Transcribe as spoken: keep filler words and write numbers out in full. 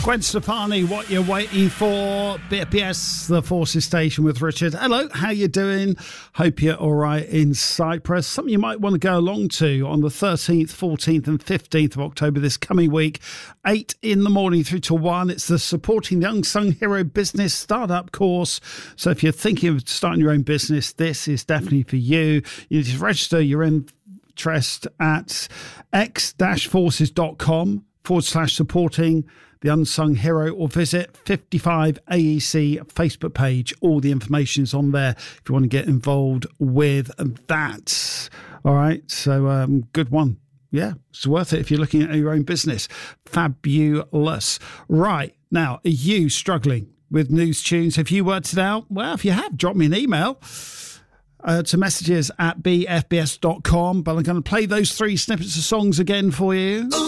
Gwen Stefani, what you're waiting for. B P S, the Forces Station with Richard. Hello, how you doing? Hope you're all right in Cyprus. Something you might want to go along to on the thirteenth, fourteenth and fifteenth of October this coming week. eight in the morning through to one. It's the Supporting the Unsung Hero Business Startup course. So if you're thinking of starting your own business, this is definitely for you. You just register your interest at x-forces.com forward slash supporting the Unsung Hero, or visit fifty-five A E C Facebook page. All the information is on there if you want to get involved with that. All right, so um, good one. Yeah, it's worth it if you're looking at your own business. Fabulous. Right, now, are you struggling with news tunes? Have you worked it out? Well, if you have, drop me an email uh, to messages at b f b s dot com. But I'm going to play those three snippets of songs again for you.